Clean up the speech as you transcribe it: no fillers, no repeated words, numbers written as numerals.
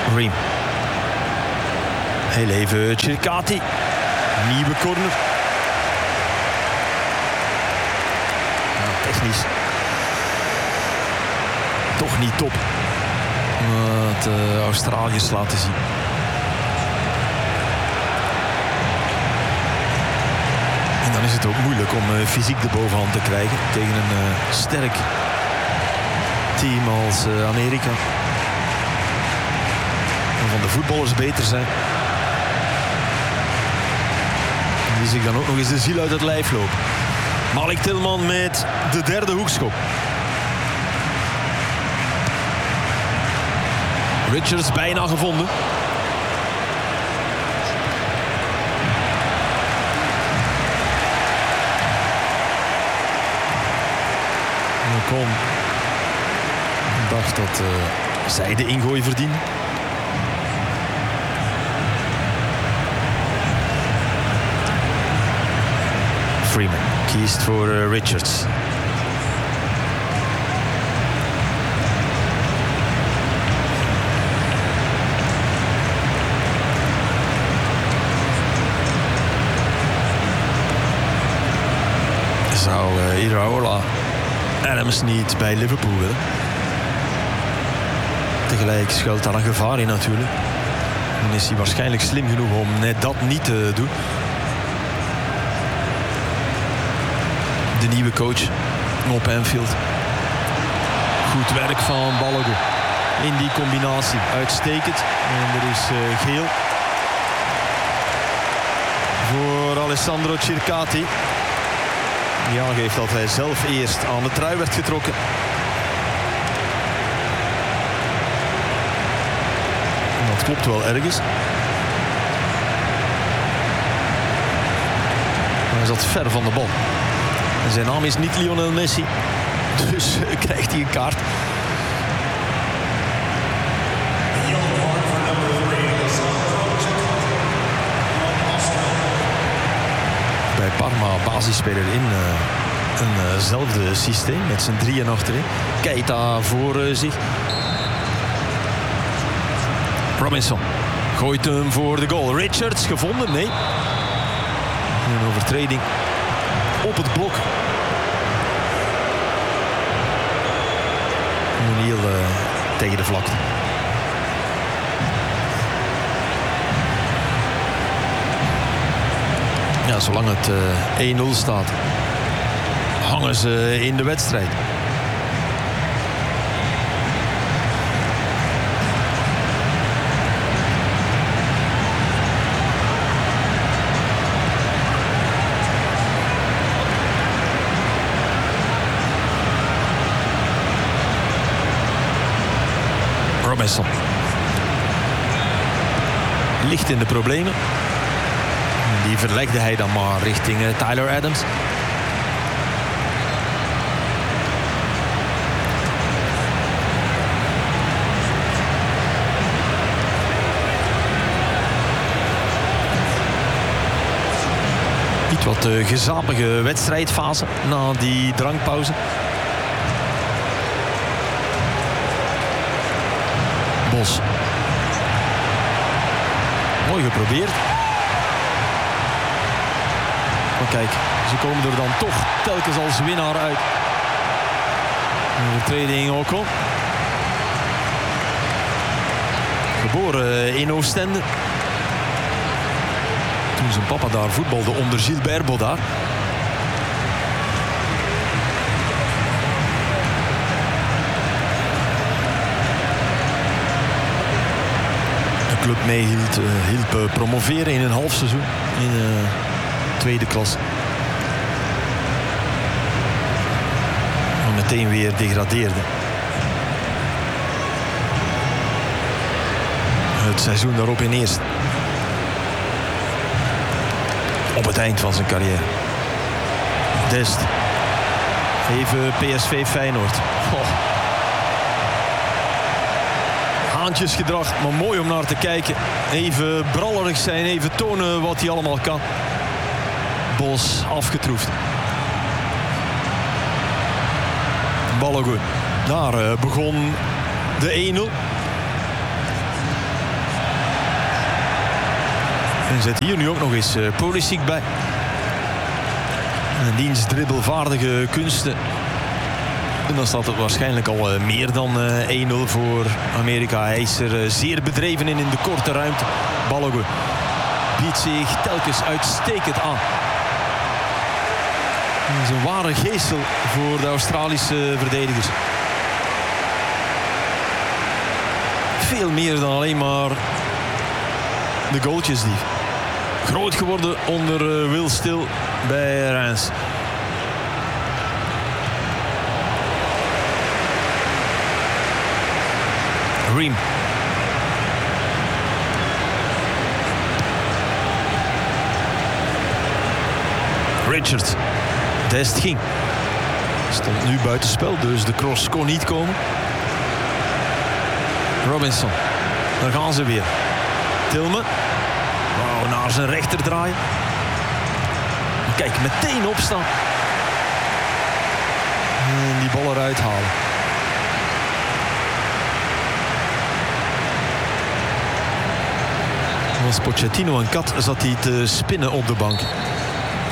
Ream. Heel even Chirkati. Nieuwe corner. Technisch toch niet top. Wat Australiërs laten zien. En dan is het ook moeilijk om fysiek de bovenhand te krijgen tegen een sterk team als Amerika. Waarvan de voetballers beter zijn. Die zich dan ook nog eens de ziel uit het lijf lopen. Malik Tillman met de derde hoekschop. Richards bijna gevonden. Ocon dacht dat zij de ingooi verdiende. Freeman kiest voor Richards. Zou Iraola Adams niet bij Liverpool willen? Tegelijk schuilt daar een gevaar in natuurlijk. Dan is hij waarschijnlijk slim genoeg om net dat niet te doen. De nieuwe coach op Anfield. Goed werk van Balogun in die combinatie. Uitstekend. En er is geel voor Alessandro Chirkati. Die aangeeft dat hij zelf eerst aan de trui werd getrokken. En dat klopt wel ergens. Maar hij zat ver van de bal. En zijn naam is niet Lionel Messi. Dus krijgt hij een kaart. Bij Parma basisspeler in eenzelfde systeem. Met zijn drieën achterin. Keita voor zich. Robinson gooit hem voor de goal. Richards gevonden? Nee. Een overtreding op het blok. O'Neill tegen de vlakte. Ja, zolang het 1-0 staat, hangen ze in de wedstrijd. Robinson ligt in de problemen. Die verlegde hij dan maar richting Tyler Adams. Iets wat gezapige wedstrijdfase na die drankpauze. Bos. Mooi geprobeerd. Maar kijk, ze komen er dan toch telkens als winnaar uit. Een overtreding Ocon. Geboren in Oostende. Toen zijn papa daar voetbalde onder Gilbert Bodard. De club hielp promoveren in een half seizoen. In tweede klas. Maar meteen weer degradeerde. Het seizoen daarop in eerste. Op het eind van zijn carrière. Dest. Even PSV Feyenoord. Oh. Haantjesgedrag, maar mooi om naar te kijken. Even brallerig zijn, even tonen wat hij allemaal kan. Bos afgetroefd. Balogun. Daar begon de 1-0. En zet hier nu ook nog eens Pulisic bij. En diens dribbelvaardige kunsten. En dan staat het waarschijnlijk al meer dan 1-0 voor Amerika. Hij is er zeer bedreven in de korte ruimte. Balogun biedt zich telkens uitstekend aan. Dat is een ware geestel voor de Australische verdedigers. Veel meer dan alleen maar de goaltjesdief. Groot geworden onder Will Still bij Reims. Ream. Richard. Dest ging. Stond nu buitenspel, dus de cross kon niet komen. Robinson. Daar gaan ze weer. Tillman. Wauw, naar zijn rechter draaien. Kijk, meteen opstaan. En die bal eruit halen. Was Pochettino een kat, zat hij te spinnen op de bank.